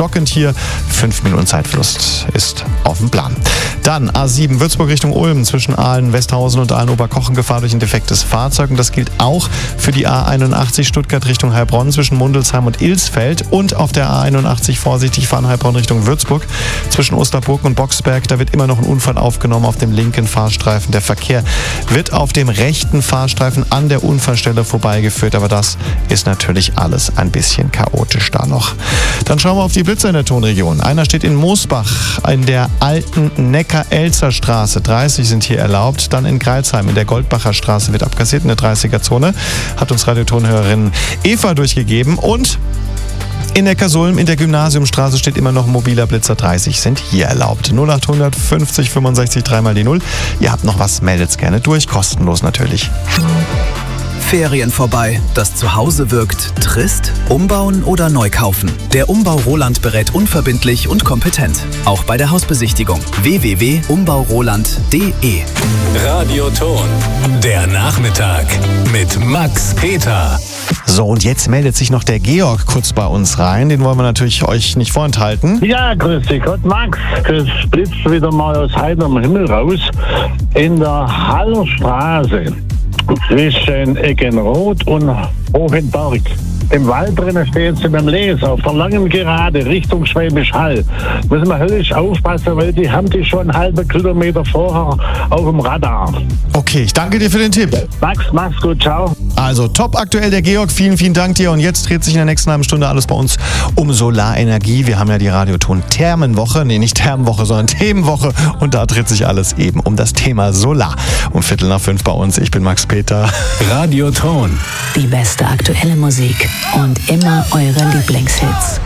stockend hier. 5 Minuten Zeitverlust ist auf dem Plan. Dann A7 Würzburg Richtung Ulm zwischen Aalen, Westhausen und Aalen-Oberkochen Gefahr durch ein defektes Fahrzeug. Und das gilt auch für die A81 Stuttgart Richtung Heilbronn zwischen Mundelsheim und Ilsfeld. Und auf der A81 vorsichtig fahren Heilbronn Richtung Würzburg zwischen Osterburg und Boxberg. Da wird immer noch ein Unfall aufgenommen auf dem linken Fahrstreifen. Der Verkehr wird auf dem rechten Fahrstreifen an der Unfallstelle vorbeigeführt. Aber das ist natürlich alles ein bisschen chaotisch da noch. Dann schauen wir auf die Blitzer in der Tonregion. Einer steht in Moosbach in der alten Neckar-Elzer-Straße. 30 sind hier erlaubt. Dann in Greilsheim in der Goldbacher Straße wird abkassiert in der 30er-Zone. Hat uns Radiotonhörerin Eva durchgegeben. Und in Neckarsulm in der Gymnasiumstraße steht immer noch ein mobiler Blitzer. 30 sind hier erlaubt. 0800 50 65 3 die 0. Ihr habt noch was, meldet's gerne durch. Kostenlos natürlich. Ferien vorbei. Das Zuhause wirkt trist? Umbauen oder neu kaufen? Der Umbau Roland berät unverbindlich und kompetent. Auch bei der Hausbesichtigung. www.umbauroland.de. Radioton. Der Nachmittag mit Max Peter. So, und jetzt meldet sich noch der Georg kurz bei uns rein. Den wollen wir natürlich euch nicht vorenthalten. Ja, grüß dich Gott, Max. Es blitzt wieder mal aus heiterem Himmel raus. In der Hallerstraße zwischen Eckenroth und Hohenberg. Im Wald drinnen stehen sie beim Les auf der langen Gerade Richtung Schwäbisch Hall. Müssen wir höllisch aufpassen, weil die haben die schon einen halben Kilometer vorher auf dem Radar. Okay, ich danke dir für den Tipp. Max, mach's gut, ciao. Also top aktuell der Georg, vielen, vielen Dank dir. Und jetzt dreht sich in der nächsten halben Stunde alles bei uns um Solarenergie. Wir haben ja die Radioton-Thermenwoche, nee, nicht Thermenwoche, sondern Themenwoche. Und da dreht sich alles eben um das Thema Solar. Um 4:45 bei uns. Ich bin Max Peter. Radioton. Die beste aktuelle Musik und immer eure Lieblingshits.